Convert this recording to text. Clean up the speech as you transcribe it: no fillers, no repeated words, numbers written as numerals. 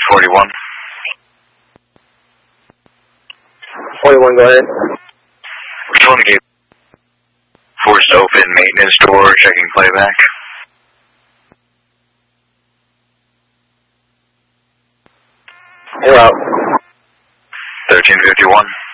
41. 41, go ahead. Which one gave forced open maintenance door, checking playback? You're out. 1351.